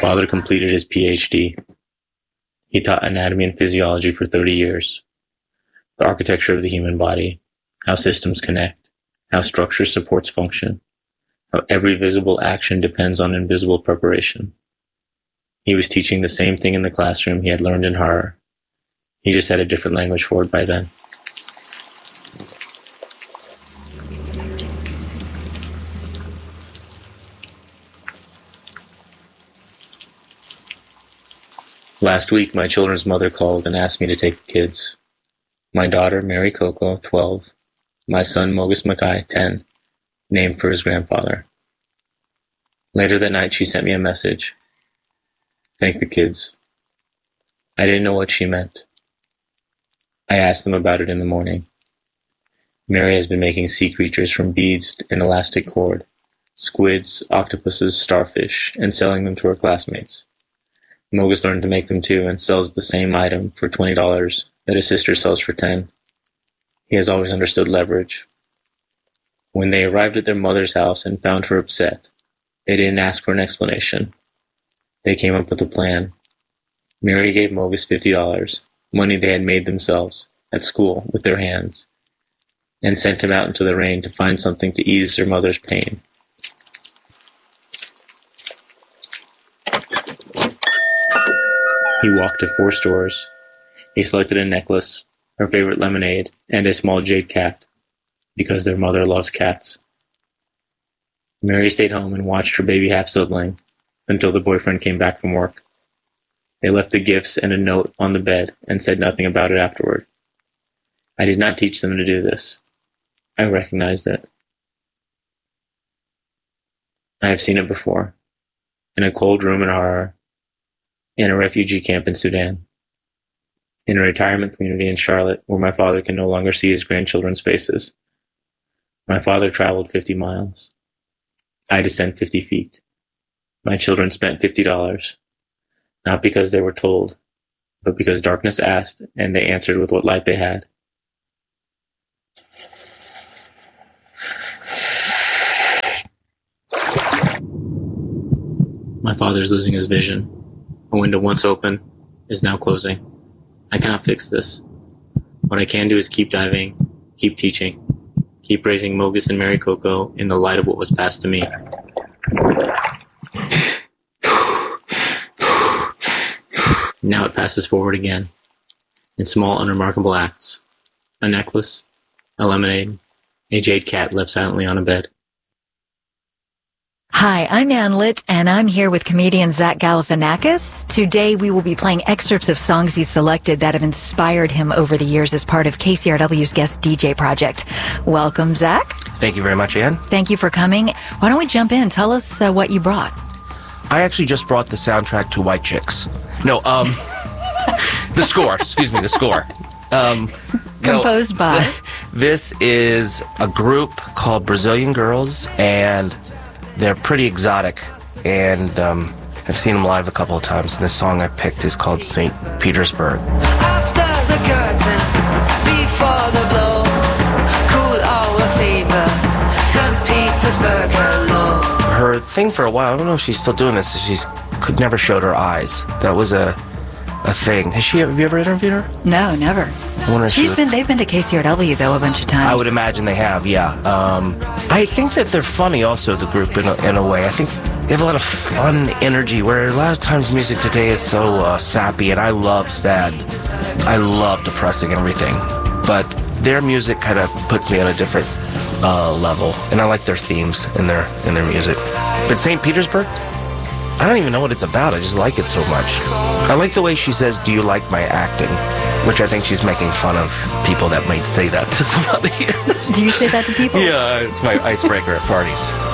father completed his PhD. He taught anatomy and physiology for 30 years. The architecture of the human body, how systems connect, how structure supports function, how every visible action depends on invisible preparation. He was teaching the same thing in the classroom he had learned in horror. He just had a different language for it by then. Last week, my children's mother called and asked me to take the kids. My daughter, Mary Coco, 12. My son, Mogus Mackay, 10, named for his grandfather. Later that night, she sent me a message. Thank the kids. I didn't know what she meant. I asked them about it in the morning. Mary has been making sea creatures from beads and elastic cord, squids, octopuses, starfish, and selling them to her classmates. Mogus learned to make them too and sells the same item for $20 that his sister sells for $10. He has always understood leverage. When they arrived at their mother's house and found her upset, they didn't ask for an explanation. They came up with a plan. Mary gave Mogus $50, money they had made themselves, at school, with their hands, and sent him out into the rain to find something to ease their mother's pain. He walked to 4 stores. He selected a necklace, her favorite lemonade, and a small jade cat, because their mother loves cats. Mary stayed home and watched her baby half-sibling until the boyfriend came back from work. They left the gifts and a note on the bed and said nothing about it afterward. I did not teach them to do this. I recognized it. I have seen it before, in a cold room in Harare, in a refugee camp in Sudan, in a retirement community in Charlotte where my father can no longer see his grandchildren's faces. My father traveled 50 miles. I descend 50 feet. My children spent $50, not because they were told, but because darkness asked and they answered with what light they had. My father is losing his vision. A window once open is now closing. I cannot fix this. What I can do is keep diving, keep teaching, keep raising Mogus and Mary Coco in the light of what was passed to me. Now it passes forward again, in small, unremarkable acts. A necklace, a lemonade, a jade cat left silently on a bed. Hi, I'm Ann Litt, and I'm here with comedian Zach Galifianakis. Today we will be playing excerpts of songs he's selected that have inspired him over the years as part of KCRW's Guest DJ Project. Welcome, Zach. Thank you very much, Ann. Thank you for coming. Why don't we jump in? Tell us what you brought. I actually just brought the soundtrack to White Chicks. No, the score. Excuse me, the score. Composed by? This is a group called Brazilian Girls, and they're pretty exotic, and I've seen them live a couple of times, and this song I picked is called St. Petersburg. After the curtain, before the blow, cool our fever, St. Petersburg, hello. Her thing for a while, I don't know if she's still doing this, is she's could never showed her eyes. That was a thing. Have you ever interviewed her? No, never. They've been to KCRW though a bunch of times. I would imagine they have, yeah. I think that they're funny also, the group, in a way. I think they have a lot of fun energy, where a lot of times music today is so sappy, and I love sad. I love depressing and everything. But their music kind of puts me on a different level, and I like their themes in their music. But St. Petersburg, I don't even know what it's about. I just like it so much. I like the way she says, "Do you like my acting?" Which I think she's making fun of people that might say that to somebody. Do you say that to people? Yeah, it's my icebreaker at parties.